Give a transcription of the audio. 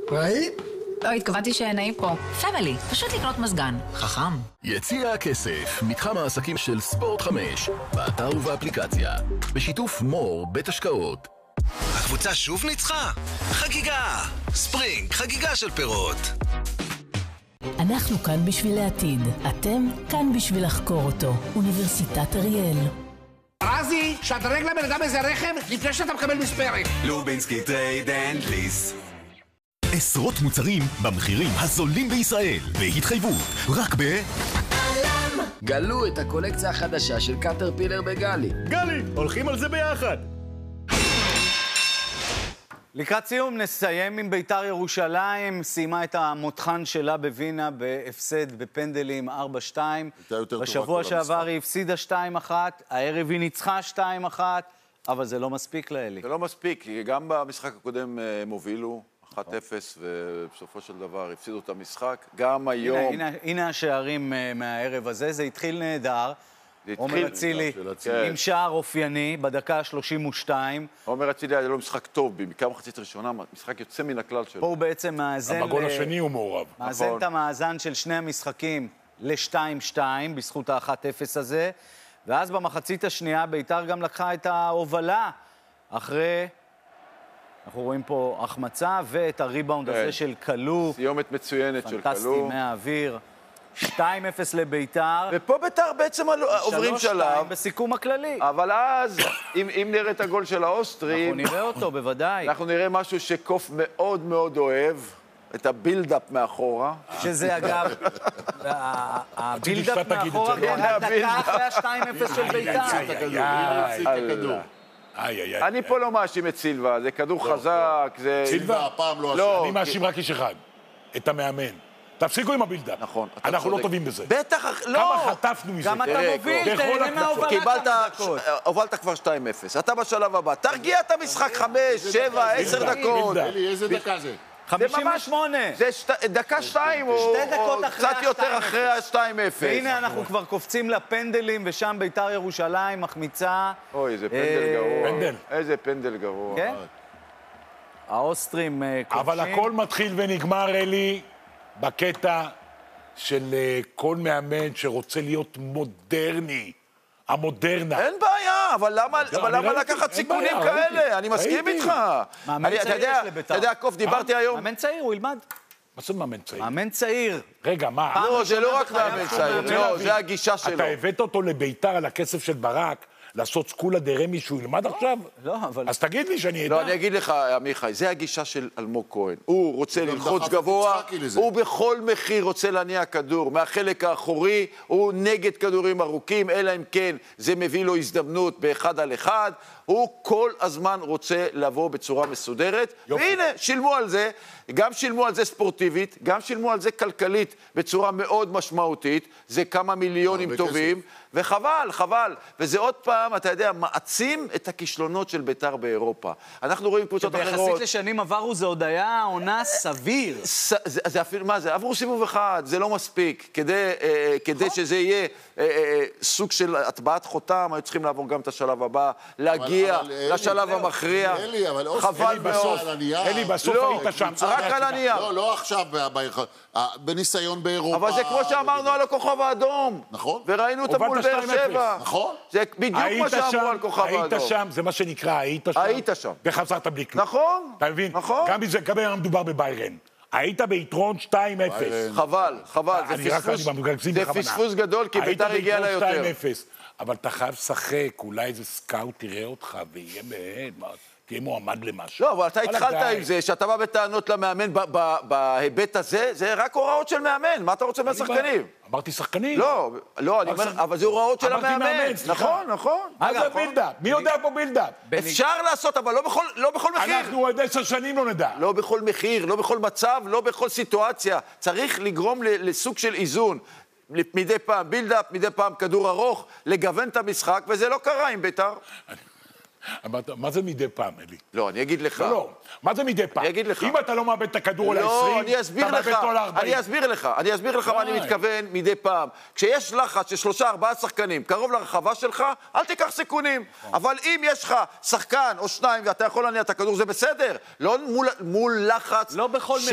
ראית? לא, התכוונתי שנעים פה. פמילי, פשוט לקנות מזגן. חכם. יציע הכסף, מתחם העסקים של ספורט 5, באתר ובאפליקציה, בשיתוף מור בית השקעות. הקבוצה שוב ניצחה? חגיגה! ספרינג, חגיגה של פירות. אנחנו כאן בשביל העתיד. אתם כאן בשביל לחקור אותו. אוניברסיטת אריאל. רזי, שדרג לבן אדם איזה רכב לפני שאתה מקבל מספרת. לובינסקי טרייד אנד ליס. עשרות מוצרים במחירים הזולים בישראל, בהתחייבות, רק גלו את הקולקציה החדשה של קטרפילר בגלי. גלי, הולכים על זה ביחד. לקראת סיום נסיים עם ביתר ירושלים, סיימה את המותחן שלה בווינה בהפסד בפנדלים 4-2. בשבוע שעבר היא הפסידה 2-1, הערב היא ניצחה 2-1, אבל זה לא מספיק לאלי. זה לא מספיק, כי גם במשחק הקודם הם הובילו 1-0, ובסופו של דבר הפסידו את המשחק. גם היום... הנה השערים מהערב הזה, זה התחיל נהדר. עומר אצילי עם שער אופייני בדקה ה-32. עומר אצילי היה לו משחק טוב, בעיקר מחצית ראשונה, משחק יוצא מן הכלל שלו. פה הוא בעצם מאזן... בגול השני הוא מעורב. מאזן את המאזן של שני המשחקים ל-2-2, בזכות ה-1-0 הזה. ואז במחצית השנייה ביתר גם לקחה את ההובלה אחרי... אנחנו רואים פה החמצה ואת הריבאונד הזה של קלו. סיומת מצוינת של קלו. פנטסטי מהאוויר. 2-0 לביתר. ופה ביתר בעצם עוברים שלב. 3-2 בסיכום הכללי. אבל אז, אם נראה את הגול של האוסטרים... אנחנו נראה אותו, בוודאי. אנחנו נראה משהו שקוף מאוד מאוד אוהב, את הבילדאפ מאחורה. שזה אגב, הבילדאפ מאחורה קרה דקה אחרי ה-2-0 של ביתר. אני פה לא מאשים את סילבה, זה כדור חזק, זה... סילבה הפעם לא אשם. אני מאשים רק איש אחד, את המאמן. תפסיקו עם הבילדאפ. נכון. אנחנו לא טובים בזה. בטח, לא. כמה חטפנו מזה. גם אתה מוביל, תהנה מההובלה כמה דקות. הובלת כבר 2-0. אתה בשלב הבא. תרגיע את המשחק 5, 7, 10 דקות. אלי, איזה דקה זה? 58. זה דקה 2 או קצת יותר אחרי ה-2-0. והנה אנחנו כבר קופצים לפנדלים, ושם ביתר ירושלים מחמיצה. אוי, איזה פנדל גרוע. איזה פנדל גרוע. כן? האוסטרים קופשים. אבל הכל מתחיל ונגמר, אלי, בקטע של כל מאמן שרוצה להיות מודרני. המודרנה. אין בעיה, אבל למה לקחת סיכונים כאלה? אני מסכים איתך. מאמן צעיר יש לביתר. אתה יודע, קוף, דיברתי היום... מאמן צעיר, הוא ילמד. מה זה מאמן צעיר? מאמן צעיר. רגע, מה? לא, זה לא רק מאמן צעיר, לא, זה הגישה שלו. אתה הבאת אותו לביתר על הכסף של ברק, לעשות סקולה דרמי שהוא ילמד עכשיו? לא, אבל... אז תגיד לי שאני אדע. לא, אני אגיד לך, עמיחי, זה הגישה של אלמוג כהן. הוא רוצה ללחוץ גבוה, הוא בכל מחיר רוצה להניע כדור. מהחלק האחורי, הוא נגד כדורים ארוכים, אלא אם כן זה מביא לו הזדמנות באחד על אחד. הוא כל הזמן רוצה לבוא בצורה מסודרת. והנה, שילמו על זה. גם שילמו על זה ספורטיבית, גם שילמו על זה כלכלית בצורה מאוד משמעותית. זה כמה מיליונים טובים. וחבל, חבל. וזה עוד פעם, אתה יודע, מעצים את הכישלונות של ביתר באירופה. אנחנו רואים קבוצות אחרות. שביחסית לשנים עברו זה עוד היה עונה סביר. זה אפילו, מה זה? עברו סיבוב אחד, זה לא מספיק. כדי שזה יהיה סוג של הטבעת חותם, היו צריכים לעבור גם את השלב הבא, להגיע לשלב המכריע. חבל מאוד. אלי, בסוף היית שם. רק על הנייר. לא עכשיו, בניסיון באירופה. אבל זה כמו שאמרנו על הכוכב האדום. נכון. וראינו אותם מול באר שבע. נכון. זה בדיוק מה שאמרו על כוכב האדום. היית שם, זה מה שנקרא, היית שם. היית שם. וחזרת בלי כלום. נכון. אתה מבין? נכון. גם אם מדובר בביירן. היית ביתרון 2-0. חבל. זה פספוס גדול, כי ביתר הגיע לה יותר. היית ביתרון 2-0. אבל אתה חייב לשחק, אולי איזה סקאוט תראה אותך, ויהיה באמת, תהיה מועמד למשהו. לא, אבל אתה התחלת עם זה, שאתה בא בטענות למאמן בהיבט הזה, זה רק הוראות של מאמן. מה אתה רוצה מהשחקנים? אמרתי שחקנים. לא, אני אומר, אבל זה הוראות של המאמן. נכון. מה זה בילדאפ? מי יודע פה בילדאפ? אפשר לעשות, אבל לא בכל מחיר. אנחנו עוד 10 שנים לא נדע. לא בכל מחיר, לא בכל מצב, לא בכל סיטואציה. צריך לגרום לסוג של איזון. מדי פעם בילדאפ, מדי פעם כדור ארוך, לגוון את המשחק, וזה לא קרה עם ביתר. מה זה מדי פעם, אלי? לא, אני אגיד לך. לא, מה זה מדי פעם? אני אגיד לך. אם אתה לא מאבד את הכדור על ה-20, אתה מאבד אותו על ה-40. אני אסביר לך מה אני מתכוון מדי פעם. כשיש לחץ של 3-4 שחקנים קרוב לרחבה שלך, אל תיקח סיכונים. אבל אם יש לך שחקן או שניים ואתה יכול להניע את הכדור, זה בסדר. לא מול לחץ